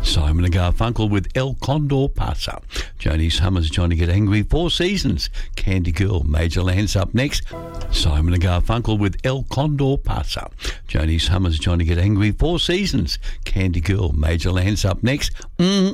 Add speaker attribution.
Speaker 1: Simon and Garfunkel with El Condor Pasa. Joni Summers, Johnny Get Angry, Four Seasons. Candy Girl, Major Lance up next. Simon and Garfunkel with El Condor Pasa. Joni Summers, Johnny Get Angry, Four Seasons. Candy Girl, Major Lance up next.